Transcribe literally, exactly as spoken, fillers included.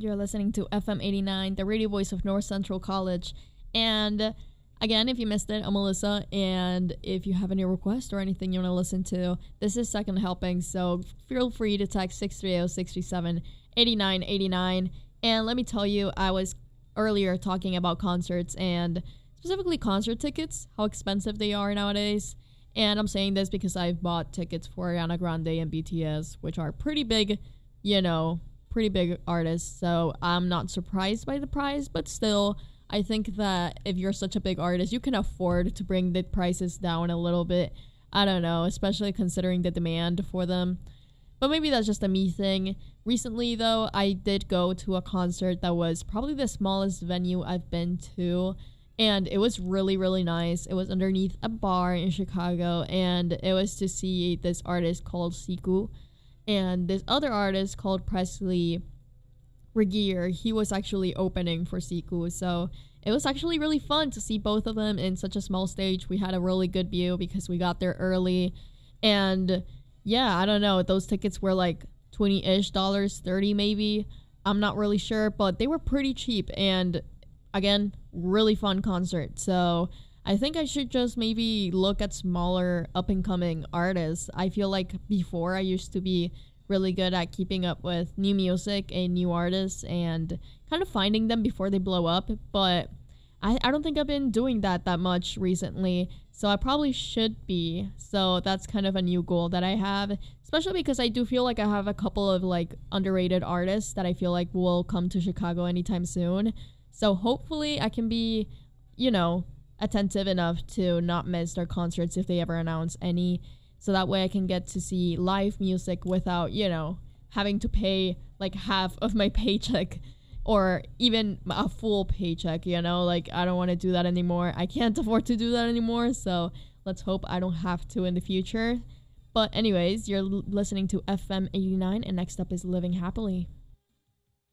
You're listening to F M eighty-nine, the radio voice of North Central College. And again, if you missed it, I'm Melissa. And if you have any requests or anything you want to listen to, this is Second Helping. So feel free to text six three zero, six three seven, eight nine eight nine. And let me tell you, I was earlier talking about concerts and specifically concert tickets, how expensive they are nowadays. And I'm saying this because I've bought tickets for Ariana Grande and B T S, which are pretty big, you know, pretty big artists. So I'm not surprised by the price, but still, I think that if you're such a big artist, you can afford to bring the prices down a little bit. I don't know, especially considering the demand for them. But maybe that's just a me thing. Recently, though, I did go to a concert that was probably the smallest venue I've been to. And it was really, really nice. It was underneath a bar in Chicago, and it was to see this artist called Siku and this other artist called Presley Regier. He was actually opening for Siku, so it was actually really fun to see both of them in such a small stage. We had a really good view because we got there early, and yeah, I don't know, those tickets were like twenty-ish dollars, thirty maybe. I'm not really sure, but they were pretty cheap, and again, really fun concert. So I think I should just maybe look at smaller up-and-coming artists. I feel like before I used to be really good at keeping up with new music and new artists and kind of finding them before they blow up, but I, I don't think I've been doing that that much recently, so I probably should be. So that's kind of a new goal that I have, especially because I do feel like I have a couple of like underrated artists that I feel like will come to Chicago anytime soon. So hopefully I can be, you know, attentive enough to not miss their concerts if they ever announce any. So that way I can get to see live music without, you know, having to pay like half of my paycheck or even a full paycheck, you know. Like, I don't want to do that anymore. I can't afford to do that anymore. So let's hope I don't have to in the future. But anyways, you're l- listening to F M eighty-nine, and next up is Living Happily.